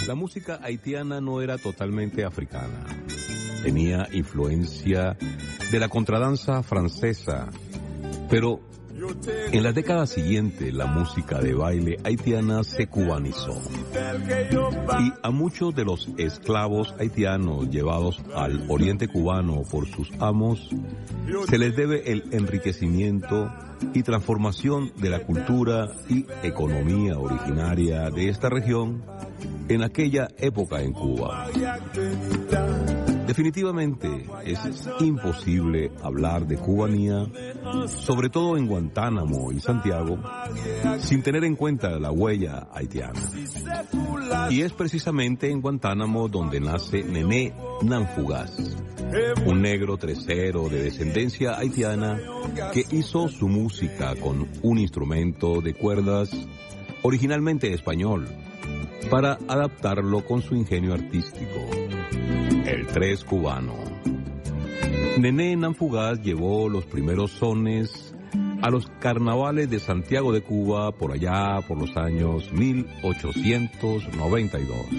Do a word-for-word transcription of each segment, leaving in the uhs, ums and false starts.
La música haitiana no era totalmente africana. Tenía influencia de la contradanza francesa, pero en la década siguiente la música de baile haitiana se cubanizó. Y a muchos de los esclavos haitianos llevados al oriente cubano por sus amos, se les debe el enriquecimiento y transformación de la cultura y economía originaria de esta región en aquella época en Cuba. Definitivamente es imposible hablar de cubanía, sobre todo en Guantánamo y Santiago, sin tener en cuenta la huella haitiana. Y es precisamente en Guantánamo donde nace Nené Nanfugaz, un negro tresero de descendencia haitiana que hizo su música con un instrumento de cuerdas originalmente español, para adaptarlo con su ingenio artístico, el tres cubano. Nené Nanfugaz llevó los primeros sones a los carnavales de Santiago de Cuba por allá por los años mil ochocientos noventa y dos.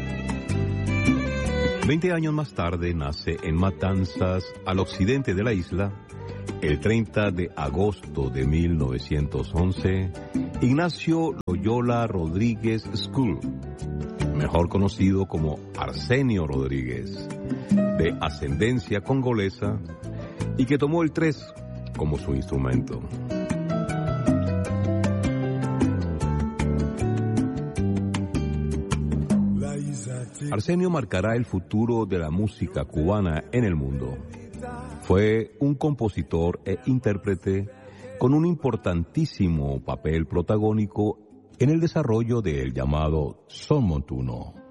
Veinte años más tarde nace en Matanzas, al occidente de la isla, el treinta de agosto de mil novecientos once, Ignacio Loyola Rodríguez School, mejor conocido como Arsenio Rodríguez, de ascendencia congolesa, y que tomó el tres como su instrumento. Arsenio marcará el futuro de la música cubana en el mundo. Fue un compositor e intérprete con un importantísimo papel protagónico en el desarrollo del llamado son montuno.